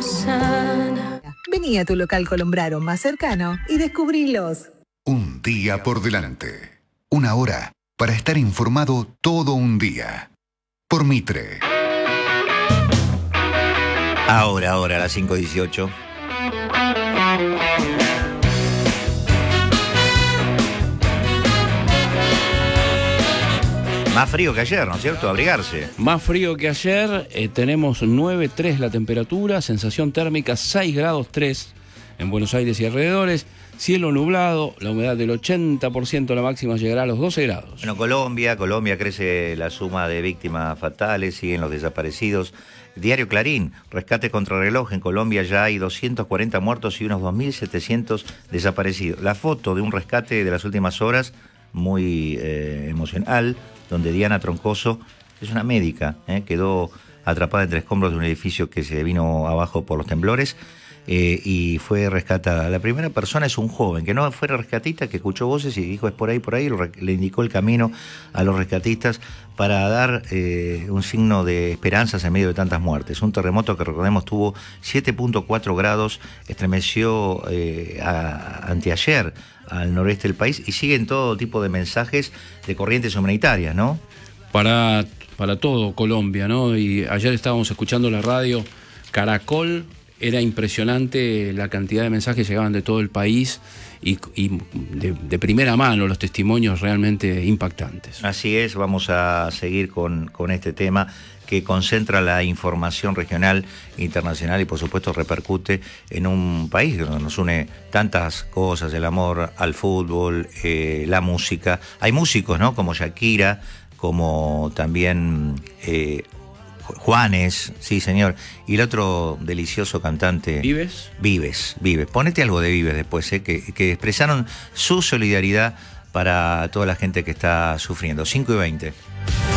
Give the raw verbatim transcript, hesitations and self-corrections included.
Vení a tu local Colombraro más cercano y descubrilos. Un día por delante. Una hora para estar informado todo un día. Por Mitre. Ahora, ahora, a las cinco dieciocho. Más frío que ayer, ¿no es cierto? Abrigarse. Más frío que ayer, eh, tenemos nueve coma tres la temperatura, sensación térmica seis grados tres en Buenos Aires y alrededores, cielo nublado, la humedad del ochenta por ciento, la máxima llegará a los doce grados. Bueno, Colombia, Colombia crece la suma de víctimas fatales, siguen los desaparecidos. Diario Clarín, rescate contrarreloj, en Colombia ya hay doscientos cuarenta muertos y unos dos mil setecientos desaparecidos. La foto de un rescate de las últimas horas, muy eh, emocional, donde Diana Troncoso, es una médica, eh, quedó atrapada entre escombros de un edificio que se vino abajo por los temblores eh, y fue rescatada. La primera persona es un joven, que no fue rescatista, que escuchó voces y dijo es por ahí, por ahí, le indicó el camino a los rescatistas para dar eh, un signo de esperanzas en medio de tantas muertes. Un terremoto que, recordemos, tuvo siete punto cuatro grados, estremeció eh, a, anteayer al noreste del país y siguen todo tipo de mensajes de corrientes humanitarias, ¿no? Para, para todo Colombia, ¿no? Y ayer estábamos escuchando la radio Caracol, era impresionante la cantidad de mensajes que llegaban de todo el país y, y de, de primera mano los testimonios realmente impactantes. Así es, vamos a seguir con, con este tema que concentra la información regional, internacional y por supuesto repercute en un país donde nos une tantas cosas, el amor al fútbol, eh, la música. Hay músicos, ¿no? Como Shakira, como también eh, Juanes, sí señor, y el otro delicioso cantante... ¿Vives? Vives, Vives. Ponete algo de Vives después, ¿eh? que, que expresaron su solidaridad para toda la gente que está sufriendo. cinco y veinte.